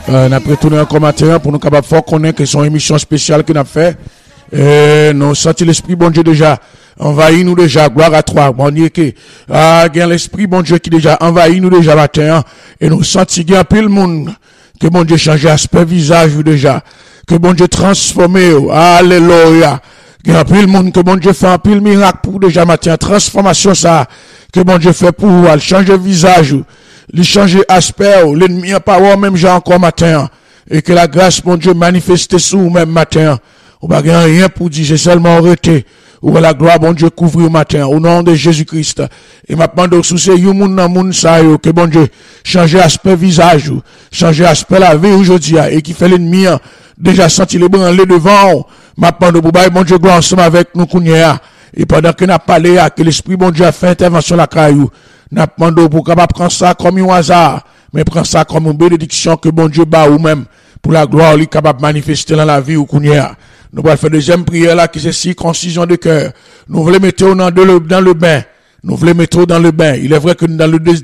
Nous avons retourné encore matin pour nous capables de connaître que son émission spéciale que nous avons fait. Nous senti l'esprit bon Dieu déjà envahi nous déjà, gloire à toi, bon Dieu que l'esprit bon Dieu qui déjà envahi nous déjà matin, et nous senti qu'il y a pile monde, que bon Dieu change aspect visage déjà, que bon Dieu transformé, alléluia, qu'il y a pile monde, que bon Dieu fait un pile miracle pour déjà matin, transformation ça, que bon Dieu fait pour changer visage, lui changer aspect, l'ennemi a pas même j'ai encore matin, et que la grâce bon Dieu manifeste sous même matin. Ou pas rien pour dire, j'ai seulement arrêté. Ou la gloire, bon Dieu, couvre au matin, au nom de Jésus-Christ. Et maintenant, sous ces moun sa yo, que bon Dieu, changer aspect visage, changer aspect la vie aujourd'hui, et qui fait l'ennemi, déjà senti les branlés devant, maintenant, bon Dieu, gloire ensemble avec nous, kounya. Et pendant que n'a parlé, que l'esprit, bon Dieu, a fait intervention la caillou, n'a demandé pour capable prendre ça comme un hasard, mais prendre ça comme une bénédiction que bon Dieu bat ou même, pour la gloire, lui, capable de manifester dans la vie ou kounya. Nous allons faire deuxième prière là, qui c'est circoncision de cœur. Nous voulons mettre dans le bain. Nous voulons mettre dans le bain. Il est vrai que dans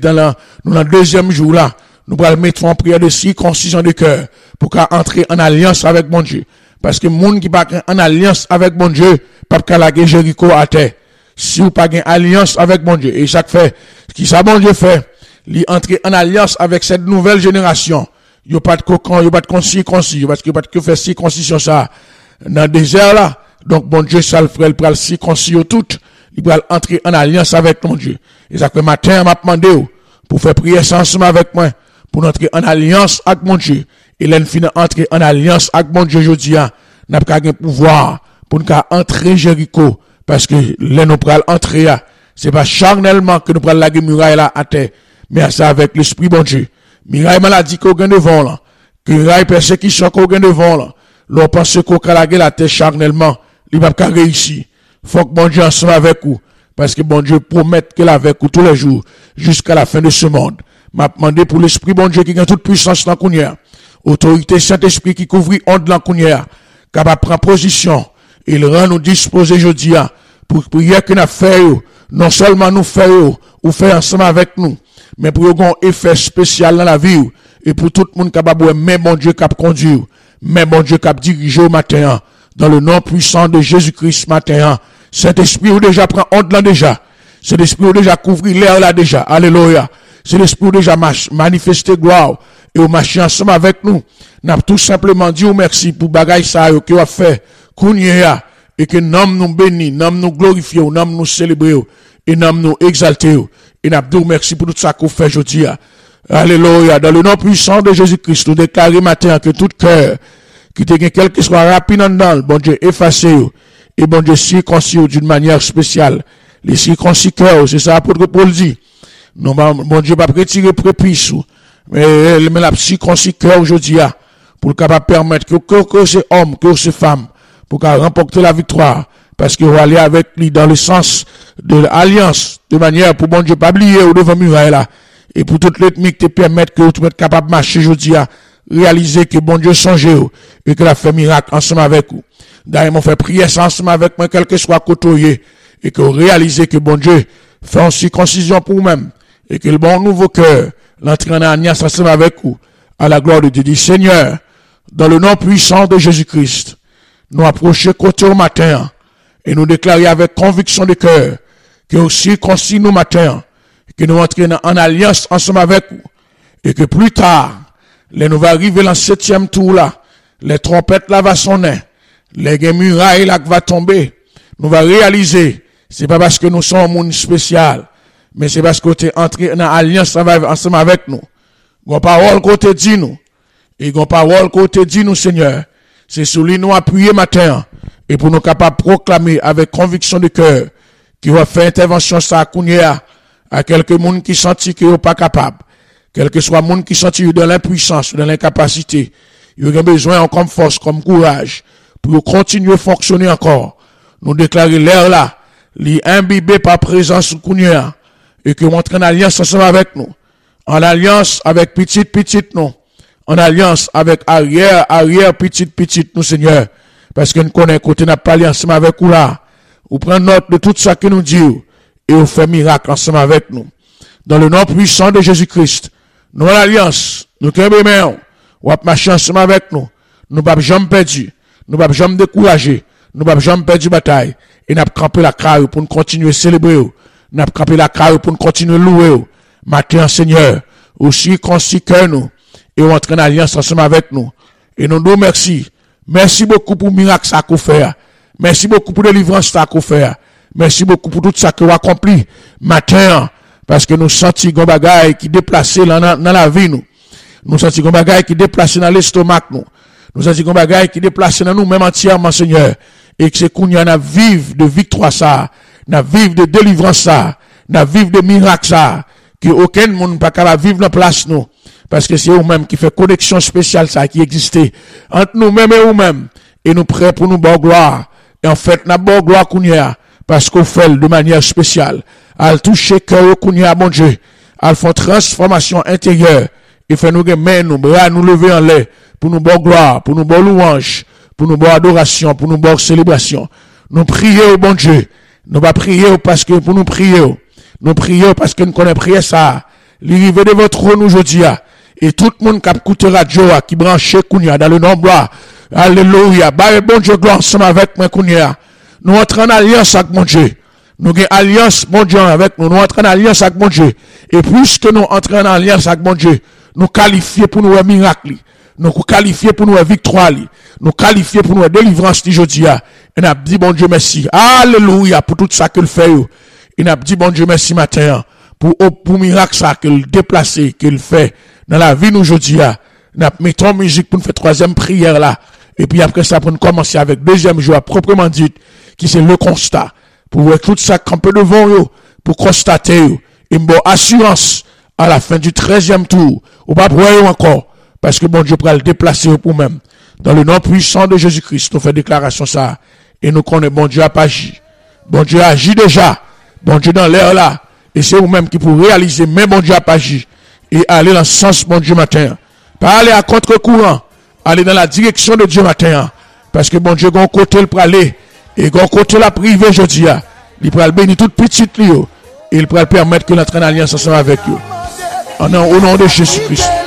le deuxième jour là, nous allons mettre en prière de circoncision de cœur. Pour qu'à entrer en alliance avec mon Dieu. Parce que monde qui pas en alliance avec mon Dieu, pas qu'à la guerre Jéricho à terre. Si vous pas en alliance avec mon Dieu. Et chaque fait, ce qui ça mon Dieu fait, il entrer en alliance avec cette nouvelle génération. Il n'y a pas de cocon, il n'y a pas de circoncision, parce qu'il n'y a pas de faire circoncision ça. Dans le désert là, donc bon Dieu ça le frère, il peut le circoncire tout, il peut entrer en alliance avec mon Dieu. Et ça fait matin m'a demandé pour faire prier ensemble avec moi, pour entrer en alliance avec mon Dieu. Et là nous entrer en alliance avec mon Dieu aujourd'hui, n'a pas de pouvoir pour nous entrer Jéricho, parce que là nous pral entrer, c'est pas charnellement que nous pral la muraille là à terre, mais c'est avec l'esprit bon Dieu. Muraille maladie qu'on gagne devant là, que muraille persécution qu'on gagne devant là. L'on pense qu'on a la tête charnellement, il va pas réussir. Faut que bon Dieu ensemble avec vous. Parce que bon Dieu promet qu'il est avec vous tous les jours, jusqu'à la fin de ce monde. M'a demandé pour l'esprit bon Dieu qui a toute puissance dans la autorité Saint-Esprit qui couvre onde dans la capable prendre position. Il rend nous disposer aujourd'hui, pour prier que nous faisons, non seulement nous faisons, ou faire ensemble avec nous, mais pour avoir un effet spécial dans la vie, et pour tout le monde capable de même bon Dieu cap conduire. Mais mon Dieu, cap dirigé au matin, dans le nom puissant de Jésus-Christ matin, cet esprit ou déjà prend honte là déjà. Cet esprit ou déjà couvrir l'air là déjà. Alléluia. Cet esprit ou déjà manifester gloire et au marcher ensemble avec nous. N'a tout simplement dit merci pour bagay ça que vous fait. Kounya et que nom nous béni, nom nous glorifier, nom nous célébrer et nom nous exalter. Et n'a tout merci pour tout ça qu'on fait aujourd'hui. Alléluia. Dans le nom puissant de Jésus-Christ, nous déclarons matin que tout cœur, qui te gagne quelque soit rapide en dedans, bon Dieu effacé, et bon Dieu circoncis d'une manière spéciale. Les circoncis cœurs, c'est ça l'apôtre Paul dit. Non, bon Dieu va retirer prépice, mais la circoncis cœur aujourd'hui, pour le capable permettre que ces hommes, que ces femmes, pour qu'à remporter la victoire, parce qu'on va aller avec lui dans le sens de l'alliance, de manière pour bon Dieu pas oublier au devant muraille là. Et pour toute l'ennemi qui te permettre que tu sois capable de marcher aujourd'hui à réaliser que bon Dieu songe et que la fait miracle ensemble avec vous. D'ailleurs, on fait prier ensemble avec moi, quel que soit côtoyé, et que vous réalisez que bon Dieu fait une circoncision pour vous-même, et que le bon nouveau cœur, l'entrée en alliance ensemble avec vous, à la gloire de Dieu. Dit Seigneur, dans le nom puissant de Jésus-Christ, nous approchons côté au matin, et nous déclarer avec conviction de cœur, que vous circoncis nous matin, que nous entrions en alliance ensemble avec vous, et que plus tard, nous va arriver dans le 7e tour là, les trompettes là va sonner, les murailles là va tomber, nous va réaliser, c'est pas parce que nous sommes un monde spécial, mais c'est parce que tu es entré en alliance ensemble avec nous. Gon parole côté dit nous, et gon parole côté dit nous Seigneur, c'est sur lui nous appuyer matin, et pour nous capables de proclamer avec conviction de cœur, qui va faire intervention ça à quelques monde qui sentit qu'ils sont pas capables, quel que soit monde qui sentit dans l'impuissance, dans l'incapacité, ils ont besoin comme force, comme courage, pour continuer à fonctionner encore. Nous déclarer l'air là, les imbibés par présence de Kounia, et que nous entrons en alliance ensemble avec nous, en alliance avec petite nous, en alliance avec arrière petite nous Seigneur, parce que nous connaissons côté n'a pas alliance ensemble avec vous là, ou prendre note de tout ça que nous dit, et vous fait miracle ensemble avec nous. Dans le nom puissant de Jésus-Christ, nous en alliance, nous t'aimons, ou marcher ensemble avec nous. Nous pas jamais perdu, nous pas jamais découragé, nous pas jamais perdu bataille et n'a camper la carrière pour nous continuer célébrer, n'a camper la carrière pour nous continuer louer. Matin Seigneur, aussi constitue nous et on entre en alliance ensemble avec nous. Et nous nous merci. Merci beaucoup pour le miracle ça qu'on fait. Merci beaucoup pour la délivrance ça qu'on fait. Merci beaucoup pour tout ça que vous accompli matin parce que nous sentons qu'on bagaille qui déplacé dans la vie nous. Nous sentons qu'on bagaille qui déplacé dans l'estomac nous. Nous sentons qu'on bagaille qui déplacé dans nous même entièrement Seigneur et que c'est qu'on y en a vivre de victoire ça, n'a vivre de délivrance ça, n'a vivre de miracle ça que aucun monde pas capable vivre dans place nous. Parce que c'est eux-mêmes qui fait connexion spéciale ça qui existait entre nous-mêmes et eux-mêmes. Et nous prêts pour nous bonne gloire. Et en fait, nous bonne gloire qu'on y a. Parce qu'on fait de manière spéciale. À toucher cœur qu'on y a, bon Dieu. À faire transformation intérieure. Et fait nous mains, nous bras, nous lever en l'air. Pour nous bonne gloire, pour nous bonne louange, pour nous bonne adoration, pour nous bonne célébration. Nous prions au bon Dieu. Nous pas prier parce que pour nous prier. Nous prions parce que nous connaissons prier ça. L'arrivée de votre trône aujourd'hui. Et tout le monde qui a écouté radio, qui branché Kounia dans le nombre, alléluia, bah, bon Dieu, gloire ensemble avec moi Kounia. Nous entrons en alliance avec mon Dieu. Nous avons alliance, mon Dieu, avec nous. Nous entrons en alliance avec mon Dieu. Et puisque nous entrons en alliance avec mon Dieu, nous qualifions pour nous un miracle. Nous qualifions pour nous une victoire. Nous qualifions pour nous une délivrance d'aujourd'hui. Et nous avons dit, bon Dieu, merci. Alléluia, pour tout ça qu'il fait. Et nous avons dit, bon Dieu, merci matin. Pour miracle ça qu'il déplacé, qu'il fait dans la vie aujourd'hui. Nous mettons musique pour nous faire troisième prière là. Et puis après ça, pour nous commencer avec deuxième jour proprement dit, qui c'est le constat. Pour voir tout ça camper devant eux, pour constater une bonne assurance à la fin du 13e tour. Ou pas pour eux encore. Parce que bon Dieu pourra le déplacer pour même. Dans le nom puissant de Jésus-Christ, nous fait déclaration ça. Et nous connaissons bon Dieu a pas agi. Bon Dieu agit déjà. Bon Dieu dans l'air là. Et c'est vous-même qui pour réaliser, mais bon Dieu a pas agi. Et aller dans le sens, bon Dieu matin. Pas aller à contre-courant. Aller dans la direction de Dieu matin. Parce que bon Dieu, gon côté le pour aller. Et gon côté la privé jeudi. Il pourra le bénir toute petite lui. Et il pourra le permettre que notre alliance ensemble avec eux. Au nom de Jésus-Christ.